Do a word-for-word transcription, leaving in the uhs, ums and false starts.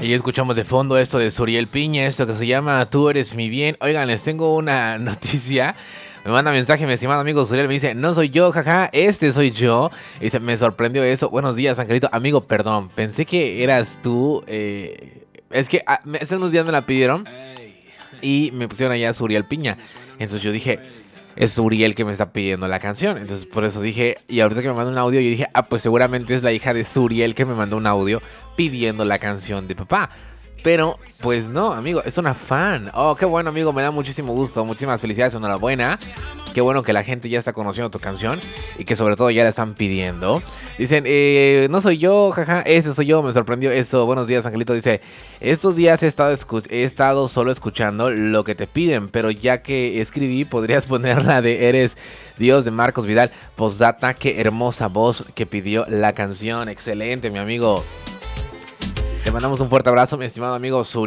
Y escuchamos de fondo esto de Suriel Piña, esto que se llama Tú eres mi bien. Oigan, les tengo una noticia. Me manda mensaje mi estimado amigo Suriel, me dice, no soy yo, jaja, este soy yo. Y dice, me sorprendió eso. Buenos días, Angelito. Amigo, perdón, pensé que eras tú. Eh, es que ah, hace unos días me la pidieron y me pusieron allá Suriel Piña. Entonces yo dije, es Suriel que me está pidiendo la canción. Entonces por eso dije, y ahorita que me mandó un audio, yo dije, ah, pues seguramente es la hija de Suriel que me mandó un audio pidiendo la canción de papá. Pero, pues no, amigo, es una fan. Oh, qué bueno, amigo, me da muchísimo gusto. Muchísimas felicidades, enhorabuena. Qué bueno que la gente ya está conociendo tu canción y que sobre todo ya la están pidiendo. Dicen, eh, no soy yo, jaja, ese soy yo, me sorprendió eso. Buenos días, Angelito. Dice, estos días he estado, escu- he estado solo escuchando lo que te piden, pero ya que escribí, podrías poner la de Eres Dios de Marcos Vidal. Postdata, qué hermosa voz que pidió la canción. Excelente, mi amigo. Te mandamos un fuerte abrazo, mi estimado amigo Suri.